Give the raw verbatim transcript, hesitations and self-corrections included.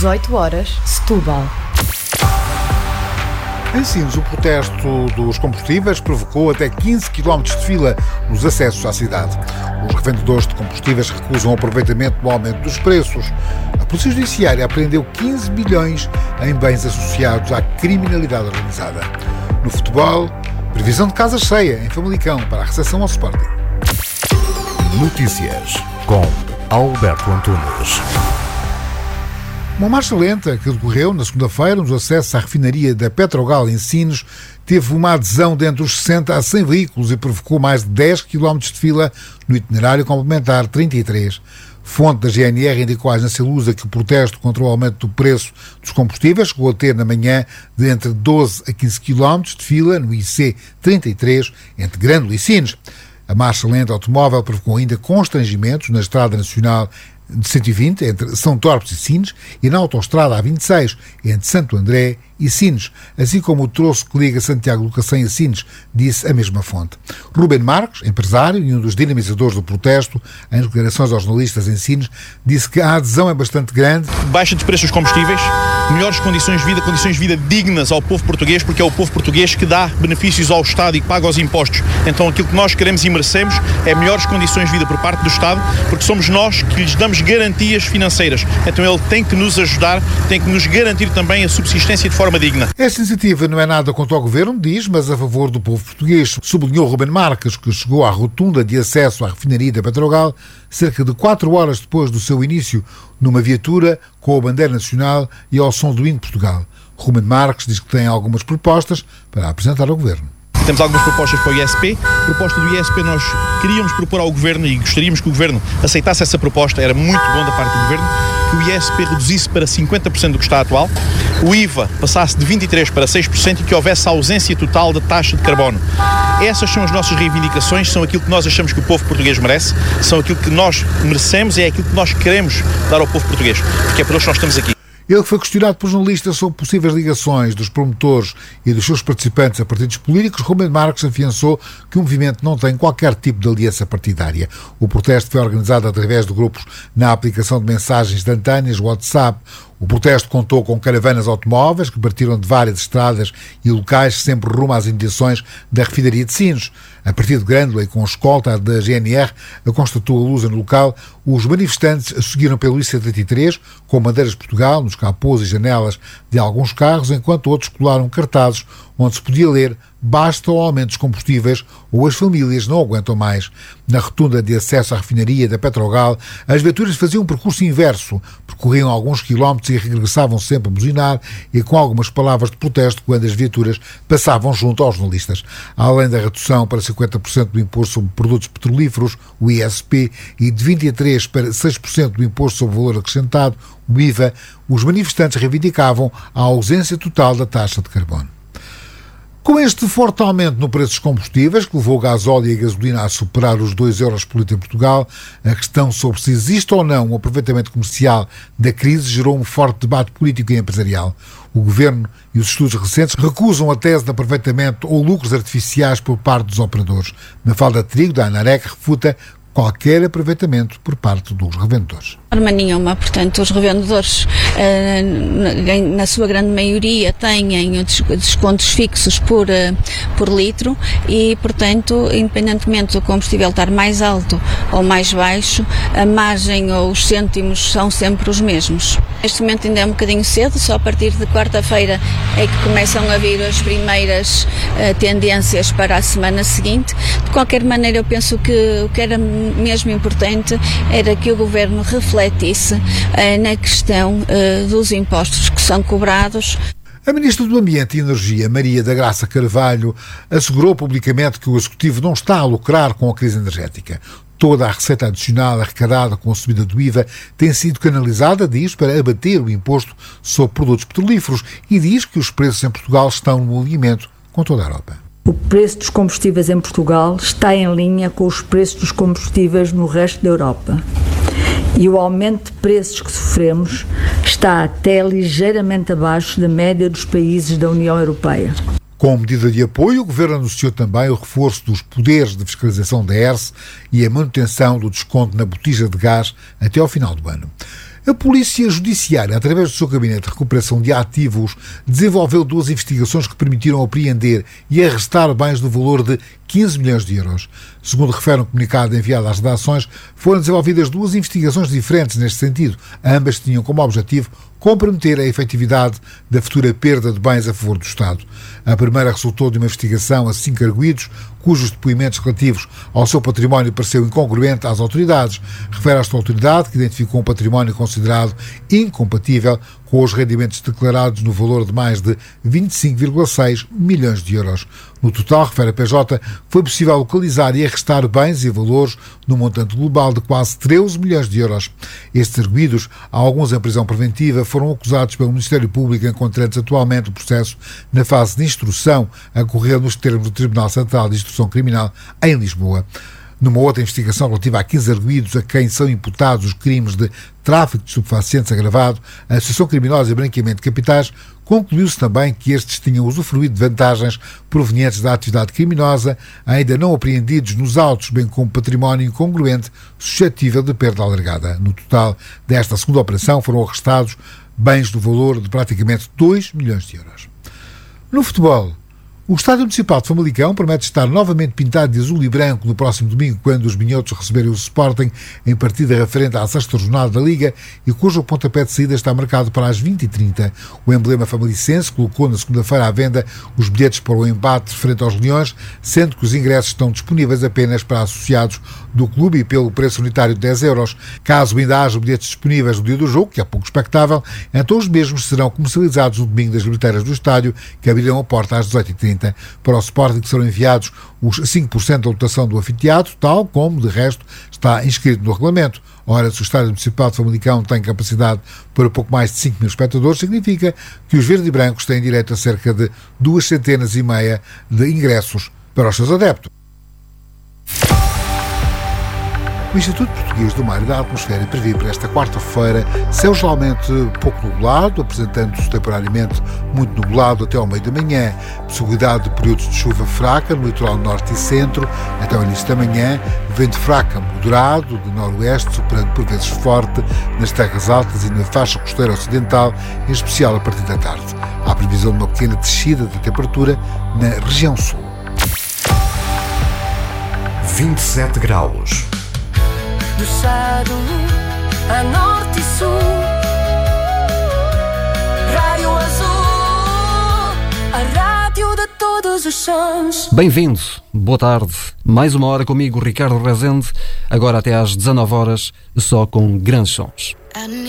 dezoito horas, Setúbal. Em Sines, o protesto dos combustíveis provocou até quinze quilómetros de fila nos acessos à cidade. Os revendedores de combustíveis recusam o aproveitamento do aumento dos preços. A Polícia Judiciária apreendeu quinze bilhões em bens associados à criminalidade organizada. No futebol, previsão de casa cheia em Famalicão para a recepção ao Sporting. Notícias com Alberto Antunes. Uma marcha lenta que decorreu na segunda-feira nos acessos à refinaria da Petrogal em Sines teve uma adesão de entre os sessenta a cem veículos e provocou mais de dez quilómetros de fila no itinerário complementar trinta e três. Fonte da G N R indicou à agência Lusa que o protesto contra o aumento do preço dos combustíveis chegou a ter na manhã de entre doze a quinze quilómetros de fila no I C trinta e três entre Grândola e Sines. A marcha lenta automóvel provocou ainda constrangimentos na Estrada Nacional de cento e vinte, entre São Torpes e Sines, e na autoestrada A vinte e seis, entre Santo André e Sines, assim como o troço que liga Santiago do Cacém a Sines, disse a mesma fonte. Ruben Marques, empresário e um dos dinamizadores do protesto, em declarações aos jornalistas em Sines, disse que a adesão é bastante grande. Baixa de preços dos combustíveis, melhores condições de vida, condições de vida dignas ao povo português, porque é o povo português que dá benefícios ao Estado e que paga os impostos. Então aquilo que nós queremos e merecemos é melhores condições de vida por parte do Estado, porque somos nós que lhes damos garantias financeiras. Então ele tem que nos ajudar, tem que nos garantir também a subsistência de forma digna. Esta iniciativa não é nada contra o Governo, diz, mas a favor do povo português, sublinhou Ruben Marques, que chegou à rotunda de acesso à refinaria da Petrogal cerca de quatro horas depois do seu início, numa viatura com a bandeira nacional e ao som do hino de Portugal. Ruben Marques diz que tem algumas propostas para apresentar ao Governo. Temos algumas propostas para o I S P. A proposta do I S P nós queríamos propor ao Governo e gostaríamos que o Governo aceitasse essa proposta. Era muito bom da parte do Governo que o I S P reduzisse para cinquenta por cento do que está atual, o I V A passasse de vinte e três por cento para seis por cento e que houvesse ausência total da taxa de carbono. Essas são as nossas reivindicações, são aquilo que nós achamos que o povo português merece, são aquilo que nós merecemos e é aquilo que nós queremos dar ao povo português, porque é por isso que nós estamos aqui. Ele foi questionado por jornalistas sobre possíveis ligações dos promotores e dos seus participantes a partidos políticos. Ruben Marques afiançou que o movimento não tem qualquer tipo de aliança partidária. O protesto foi organizado através de grupos na aplicação de mensagens instantâneas WhatsApp. O protesto contou com caravanas automóveis que partiram de várias estradas e locais sempre rumo às imediações da refinaria de Sines. A partir de Grândola e com a escolta da G N R, constatou a Lusa no local, os manifestantes seguiram pelo I C trinta e três com bandeiras de Portugal nos capôs e janelas de alguns carros, enquanto outros colaram cartazes onde se podia ler "Basta o aumento dos combustíveis ou as famílias não aguentam mais". Na rotunda de acesso à refinaria da Petrogal, as viaturas faziam um percurso inverso, percorriam alguns quilómetros e regressavam sempre a buzinar e com algumas palavras de protesto quando as viaturas passavam junto aos jornalistas. Além da redução para cinquenta por cento do imposto sobre produtos petrolíferos, o I S P, e de vinte e três por cento para seis por cento do imposto sobre valor acrescentado, o I V A, os manifestantes reivindicavam a ausência total da taxa de carbono. Com este forte aumento no preço dos combustíveis, que levou o gasóleo e a gasolina a superar os dois euros por litro em Portugal, a questão sobre se existe ou não um aproveitamento comercial da crise gerou um forte debate político e empresarial. O Governo e os estudos recentes recusam a tese de aproveitamento ou lucros artificiais por parte dos operadores. Mafalda Trigo, da ANAREC, refuta qualquer aproveitamento por parte dos revendedores. De forma nenhuma, portanto, os revendedores, na sua grande maioria, têm descontos fixos por, por litro e, portanto, independentemente do combustível estar mais alto ou mais baixo, a margem ou os cêntimos são sempre os mesmos. Neste momento ainda é um bocadinho cedo, só a partir de quarta-feira é que começam a vir as primeiras uh, tendências para a semana seguinte. De qualquer maneira, eu penso que o que era mesmo importante era que o Governo refletisse uh, na questão uh, dos impostos que são cobrados. A Ministra do Ambiente e Energia, Maria da Graça Carvalho, assegurou publicamente que o Executivo não está a lucrar com a crise energética. Toda a receita adicional arrecadada com a subida do I V A tem sido canalizada, diz, para abater o imposto sobre produtos petrolíferos e diz que os preços em Portugal estão no alinhamento com toda a Europa. O preço dos combustíveis em Portugal está em linha com os preços dos combustíveis no resto da Europa. E o aumento de preços que sofremos está até ligeiramente abaixo da média dos países da União Europeia. Com medida de apoio, o Governo anunciou também o reforço dos poderes de fiscalização da E R S e a manutenção do desconto na botija de gás até ao final do ano. A Polícia Judiciária, através do seu Gabinete de Recuperação de Ativos, desenvolveu duas investigações que permitiram apreender e arrestar bens no valor de quinze milhões de euros. Segundo refere um comunicado enviado às redações, foram desenvolvidas duas investigações diferentes neste sentido. Ambas tinham como objetivo comprometer a efetividade da futura perda de bens a favor do Estado. A primeira resultou de uma investigação a cinco arguidos, cujos depoimentos relativos ao seu património pareceu incongruente às autoridades. Refere esta autoridade que identificou um património considerado incompatível com os rendimentos declarados no valor de mais de vinte e cinco vírgula seis milhões de euros. No total, refere a P J, foi possível localizar e arrestar bens e valores no montante global de quase treze milhões de euros. Estes arguidos, alguns em prisão preventiva, foram acusados pelo Ministério Público, encontrando-se atualmente o processo na fase de instrução, a correr nos termos do Tribunal Central de Instrução Criminal em Lisboa. Numa outra investigação relativa a quinze arguidos a quem são imputados os crimes de tráfico de estupefacientes agravado, associação criminosa e branqueamento de capitais, concluiu-se também que estes tinham usufruído de vantagens provenientes da atividade criminosa, ainda não apreendidos nos autos, bem como património incongruente suscetível de perda alargada. No total desta segunda operação foram arrestados bens do valor de praticamente dois milhões de euros. No futebol, o Estádio Municipal de Famalicão promete estar novamente pintado de azul e branco no próximo domingo, quando os minhotos receberem o Sporting em partida referente à sexta jornada da Liga e cujo pontapé de saída está marcado para as vinte e trinta. O emblema famalicense colocou na segunda-feira à venda os bilhetes para o embate frente aos Leões, sendo que os ingressos estão disponíveis apenas para associados do clube e pelo preço unitário de dez euros. Caso ainda haja bilhetes disponíveis no dia do jogo, que é pouco expectável, então os mesmos serão comercializados no domingo das bilheteiras do estádio, que abrirão a porta às dezoito e trinta. Para o Sporting serão enviados os cinco por cento da lotação do anfiteatro, tal como, de resto, está inscrito no regulamento. Ora, se o Estádio Municipal de Famalicão tem capacidade para pouco mais de cinco mil espectadores, significa que os verde e brancos têm direito a cerca de duas centenas e meia de ingressos para os seus adeptos. O Instituto Português do Mar e da Atmosfera prevê para esta quarta-feira céu geralmente pouco nublado, apresentando-se temporariamente muito nublado até ao meio da manhã, possibilidade de períodos de chuva fraca no litoral norte e centro, até ao início da manhã, vento fraco moderado de noroeste, superando por vezes forte nas terras altas e na faixa costeira ocidental, em especial a partir da tarde. Há previsão de uma pequena descida da temperatura na região sul. vinte e sete graus. Do estado a norte e sul, Rádio Azul, a rádio de todos os sons. Bem-vindo, boa tarde. Mais uma hora comigo, Ricardo Rezende. Agora até às dezanove horas, só com grandes sons.